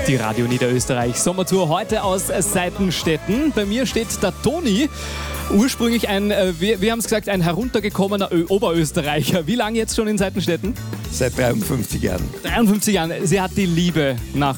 Die Radio Niederösterreich Sommertour heute aus Seitenstetten. Bei mir steht der Toni, ursprünglich wir haben es gesagt, ein heruntergekommener Oberösterreicher. Wie lange jetzt schon in Seitenstetten? Seit 53 Jahren. 53 Jahren. Sie hat die Liebe nach